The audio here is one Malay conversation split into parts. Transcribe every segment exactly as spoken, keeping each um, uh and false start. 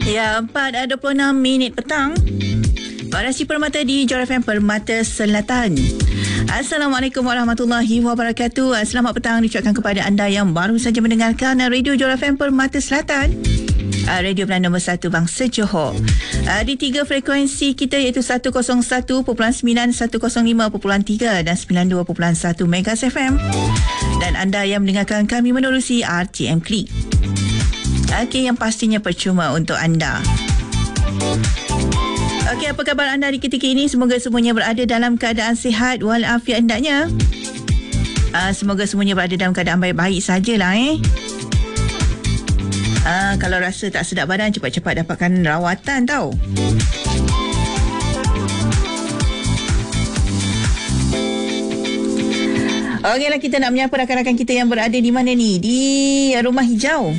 Ya, empat dua puluh enam minit petang. Variasi Permata di Johor F M Permata Selatan. Assalamualaikum warahmatullahi wabarakatuh. Selamat petang diucapkan kepada anda yang baru saja mendengarkan Radio Johor F M Permata Selatan. Radio Pilihan nombor satu Bangsa Johor. Di tiga frekuensi kita iaitu seratus satu perpuluhan sembilan, seratus lima perpuluhan tiga dan sembilan puluh dua perpuluhan satu Megas F M. Dan anda yang mendengarkan kami menerusi R T M Klik. Okey, yang pastinya percuma untuk anda. Okey, apa khabar anda di ketika ini? Semoga semuanya berada dalam keadaan sihat walafiat hendaknya. Uh, semoga semuanya berada dalam keadaan baik-baik sajalah eh. Uh, kalau rasa tak sedap badan, cepat-cepat dapatkan rawatan tau. Okeylah, kita nak menyapa rakan-rakan kita yang berada di mana ni? Di Rumah Hijau.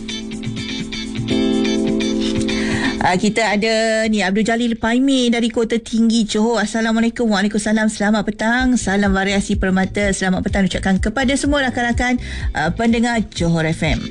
Uh, kita ada ni Abdul Jalil Paimi dari Kota Tinggi Johor. Assalamualaikum. Waalaikumsalam. Selamat petang. Salam variasi Permata. Selamat petang ucapkan kepada semua rakan-rakan uh, pendengar Johor F M.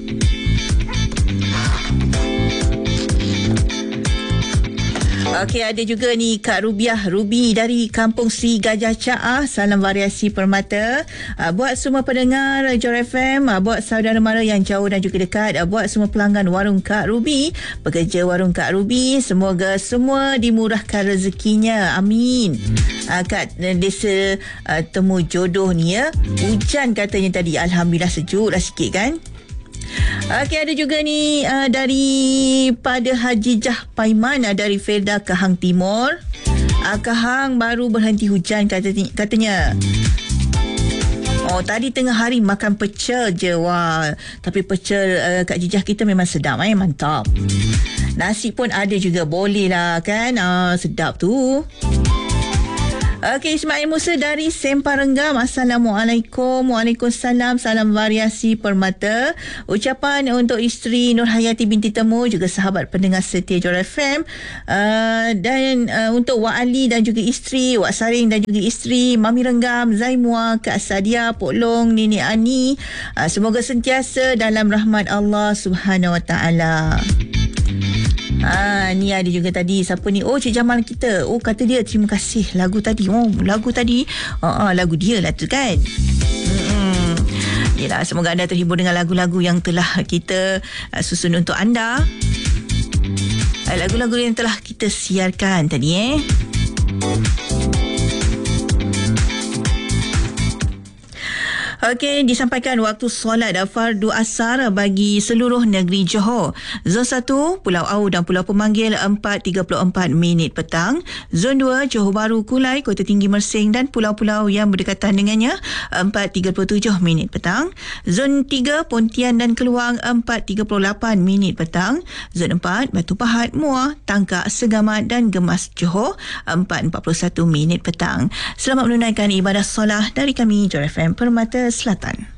Okey, ada juga ni Kak Rubiah Ruby dari Kampung Sri Gajah Caah. Salam variasi Permata. Uh, buat semua pendengar Johor F M, uh, buat saudara mara yang jauh dan juga dekat, uh, buat semua pelanggan warung Kak Ruby, pekerja warung Kak Ruby, semoga semua dimurahkan rezekinya. Amin. Uh, kat uh, desa uh, Temu Jodoh ni ya, hujan katanya tadi. Alhamdulillah sejuk dah sikit kan. Okey, ada juga ni uh, daripada Hajijah Paiman, uh, dari Felda Kahang Timur. Uh, Kahang baru berhenti hujan katanya, katanya. Oh, tadi tengah hari makan pecel je. Wah, tapi pecel uh, Kak Jijah kita memang sedap eh, mantap. Nasi pun ada juga, boleh lah kan. Uh, sedap tu. Okey, Ismail Musa dari Semparenggam. Assalamualaikum. Waalaikumsalam. Salam variasi Permata. Ucapan untuk isteri Nur Hayati binti Temu, juga sahabat pendengar setia Johor F M. Uh, dan uh, untuk Wak Ali dan juga isteri, Wak Saring dan juga isteri, Mami Renggam, Zaimua, Kak Sadia, Pok Long, Nenek Ani. Uh, semoga sentiasa dalam rahmat Allah Subhanahu Wa Taala. Ah, ni ada juga tadi siapa ni? Oh, Cik Jamal kita. Oh, kata dia terima kasih lagu tadi. Oh, lagu tadi. Ah, ah lagu dia lah tu kan. Hmm. Yalah, semoga anda terhibur dengan lagu-lagu yang telah kita uh, susun untuk anda. Uh, lagu-lagu yang telah kita siarkan tadi eh. Okey, disampaikan waktu solat fardu asar bagi seluruh negeri Johor. Zon satu, Pulau Au dan Pulau Pemanggil empat tiga puluh empat minit petang. Zon dua, Johor Bahru, Kulai, Kota Tinggi Mersing dan pulau-pulau yang berdekatan dengannya empat tiga puluh tujuh minit petang. Zon tiga, Pontian dan Keluang empat tiga puluh lapan minit petang. Zon empat, Batu Pahat, Muar, Tangkak, Segamat dan Gemas Johor empat empat puluh satu minit petang. Selamat menunaikan ibadah solat dari kami Johor F M Permata Selatan.